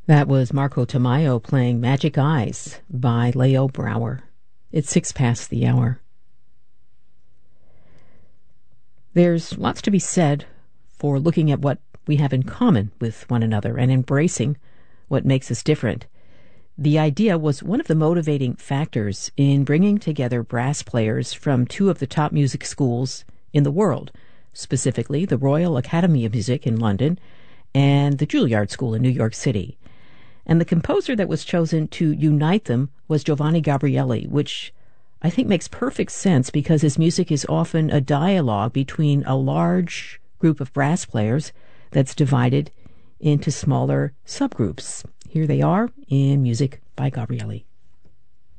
That was Marco Tamayo playing Magic Eyes by Leo Brouwer. It's 6 past the hour. There's lots to be said for looking at what we have in common with one another and embracing what makes us different. The idea was one of the motivating factors in bringing together brass players from two of the top music schools in the world, specifically the Royal Academy of Music in London and the Juilliard School in New York City. And the composer that was chosen to unite them was Giovanni Gabrieli, which I think makes perfect sense because his music is often a dialogue between a large group of brass players that's divided into smaller subgroups. Here they are in Music by Gabrieli.